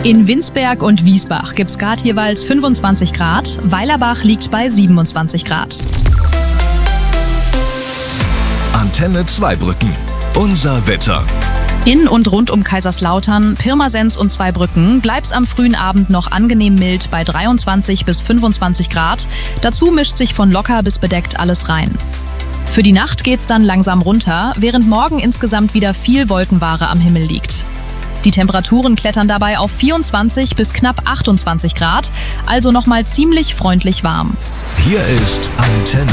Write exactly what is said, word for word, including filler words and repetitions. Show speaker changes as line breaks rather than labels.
In Winsberg und Wiesbach gibt es gerade jeweils fünfundzwanzig Grad, Weilerbach liegt bei siebenundzwanzig Grad.
Antenne Zweibrücken. Unser Wetter.
In und rund um Kaiserslautern, Pirmasens und Zweibrücken bleibt's am frühen Abend noch angenehm mild bei dreiundzwanzig bis fünfundzwanzig Grad. Dazu mischt sich von locker bis bedeckt alles rein. Für die Nacht geht's dann langsam runter, während morgen insgesamt wieder viel Wolkenware am Himmel liegt. Die Temperaturen klettern dabei auf vierundzwanzig bis knapp achtundzwanzig Grad, also nochmal ziemlich freundlich warm.
Hier ist Antenne